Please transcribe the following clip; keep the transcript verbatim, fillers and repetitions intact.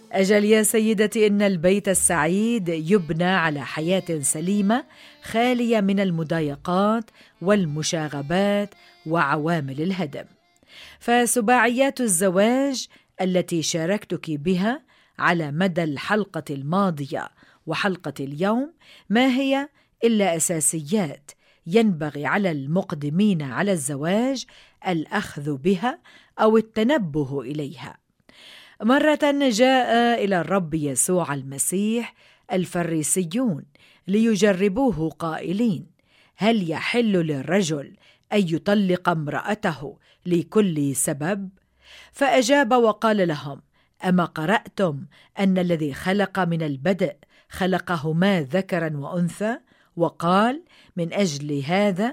أجل يا سيدتي، إن البيت السعيد يبنى على حياة سليمة خالية من المضايقات والمشاغبات وعوامل الهدم. فسباعيات الزواج التي شاركتك بها على مدى الحلقة الماضية وحلقة اليوم ما هي إلا أساسيات ينبغي على المقدمين على الزواج الأخذ بها أو التنبه إليها. مرة جاء إلى الرب يسوع المسيح الفريسيون ليجربوه قائلين: هل يحل للرجل أن يطلق امرأته لكل سبب؟ فأجاب وقال لهم: أما قرأتم أن الذي خلق من البدء خلقهما ذكرا وأنثى، وقال: من أجل هذا